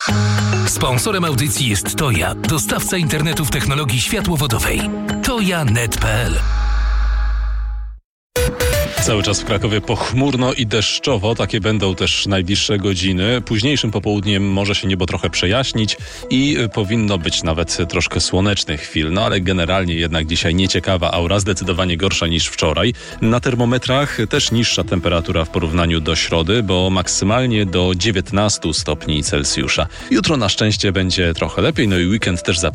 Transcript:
Sponsorem audycji jest Toja, dostawca internetu w technologii światłowodowej. toja.net.pl. Cały czas w Krakowie pochmurno i deszczowo, takie będą też najbliższe godziny. Późniejszym popołudniem może się niebo trochę przejaśnić i powinno być nawet troszkę słonecznych chwil. No ale generalnie jednak dzisiaj nieciekawa aura, zdecydowanie gorsza niż wczoraj. Na termometrach też niższa temperatura w porównaniu do środy, bo maksymalnie do 19 stopni Celsjusza. Jutro na szczęście będzie trochę lepiej, no i weekend też zapraszam.